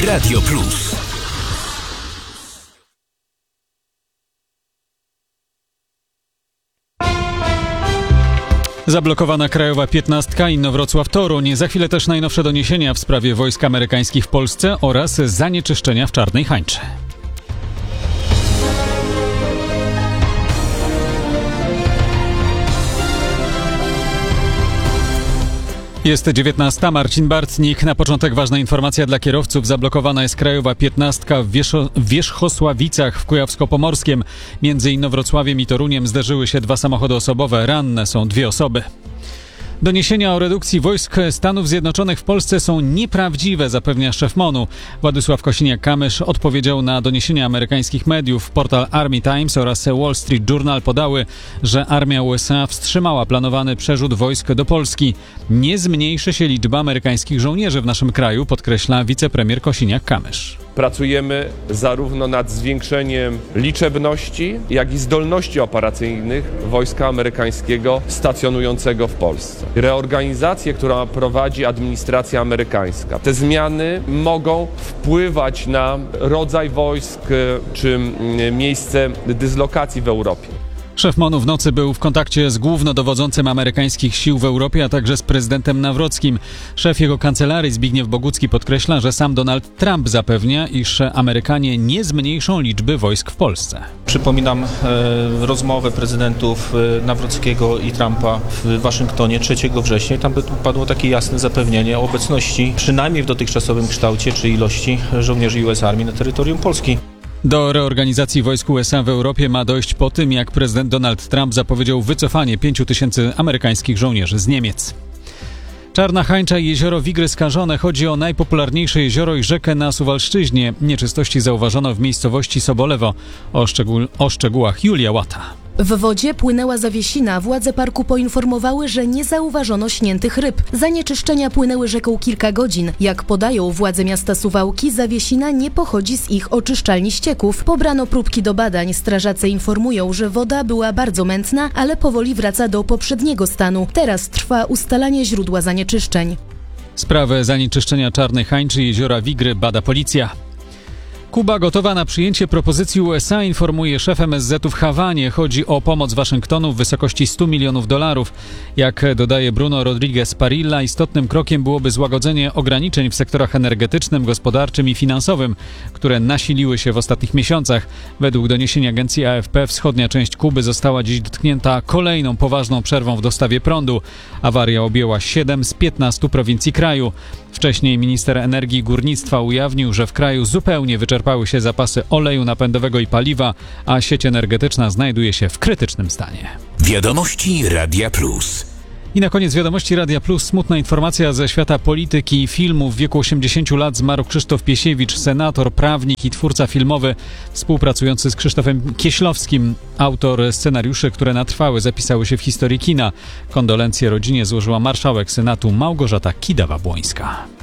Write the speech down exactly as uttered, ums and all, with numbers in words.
Radio Plus. Zablokowana krajowa piętnastka Inowrocław-Toruń. Za chwilę też najnowsze doniesienia w sprawie wojsk amerykańskich w Polsce oraz zanieczyszczenia w Czarnej Hańczy. Jest dziewiętnasta, Marcin Bartnik. Na początek ważna informacja dla kierowców. Zablokowana jest krajowa piętnastka w, Wieszo- w Wierzchosławicach w Kujawsko-Pomorskiem. Między Inowrocławiem i Toruniem zderzyły się dwa samochody osobowe. Ranne są dwie osoby. Doniesienia o redukcji wojsk Stanów Zjednoczonych w Polsce są nieprawdziwe, zapewnia szef MONU. Władysław Kosiniak-Kamysz odpowiedział na doniesienia amerykańskich mediów. Portal Army Times oraz Wall Street Journal podały, że armia U S A wstrzymała planowany przerzut wojsk do Polski. Nie zmniejszy się liczba amerykańskich żołnierzy w naszym kraju, podkreśla wicepremier Kosiniak-Kamysz. Pracujemy zarówno nad zwiększeniem liczebności, jak i zdolności operacyjnych wojska amerykańskiego stacjonującego w Polsce. Reorganizację, którą prowadzi administracja amerykańska. Te zmiany mogą wpływać na rodzaj wojsk czy miejsce dyslokacji w Europie. Szef MONU w nocy był w kontakcie z głównodowodzącym amerykańskich sił w Europie, a także z prezydentem Nawrockim. Szef jego kancelarii Zbigniew Bogucki podkreśla, że sam Donald Trump zapewnia, iż Amerykanie nie zmniejszą liczby wojsk w Polsce. Przypominam e, rozmowę prezydentów e, Nawrockiego i Trumpa w Waszyngtonie trzeciego września. Tam padło takie jasne zapewnienie o obecności, przynajmniej w dotychczasowym kształcie czy ilości żołnierzy U S Army na terytorium Polski. Do reorganizacji wojsk U S A w Europie ma dojść po tym, jak prezydent Donald Trump zapowiedział wycofanie pięciu tysięcy amerykańskich żołnierzy z Niemiec. Czarna Hańcza i jezioro Wigry skażone. Chodzi o najpopularniejsze jezioro i rzekę na Suwalszczyźnie. Nieczystości zauważono w miejscowości Sobolewo. O, szczegół- o szczegółach Julia Łata. W wodzie płynęła zawiesina. Władze parku poinformowały, że nie zauważono śniętych ryb. Zanieczyszczenia płynęły rzeką kilka godzin. Jak podają władze miasta Suwałki, zawiesina nie pochodzi z ich oczyszczalni ścieków. Pobrano próbki do badań. Strażacy informują, że woda była bardzo mętna, ale powoli wraca do poprzedniego stanu. Teraz trwa ustalanie źródła zanieczyszczeń. Sprawę zanieczyszczenia Czarnej Hańczy i jeziora Wigry bada policja. Kuba gotowa na przyjęcie propozycji U S A, informuje szef M S Z-u w Hawanie. Chodzi o pomoc Waszyngtonu w wysokości stu milionów dolarów. Jak dodaje Bruno Rodriguez Parilla, istotnym krokiem byłoby złagodzenie ograniczeń w sektorach energetycznym, gospodarczym i finansowym, które nasiliły się w ostatnich miesiącach. Według doniesień agencji A F P wschodnia część Kuby została dziś dotknięta kolejną poważną przerwą w dostawie prądu. Awaria objęła siedem z piętnastu prowincji kraju. Wcześniej minister energii i górnictwa ujawnił, że w kraju zupełnie wyczerpały się zapasy oleju napędowego i paliwa, a sieć energetyczna znajduje się w krytycznym stanie. Wiadomości Radia Plus. I na koniec wiadomości Radia Plus smutna informacja ze świata polityki i filmu. W wieku osiemdziesięciu lat zmarł Krzysztof Piesiewicz, senator, prawnik i twórca filmowy, współpracujący z Krzysztofem Kieślowskim. Autor scenariuszy, które na trwałe zapisały się w historii kina. Kondolencje rodzinie złożyła marszałek Senatu Małgorzata Kidawa-Błońska.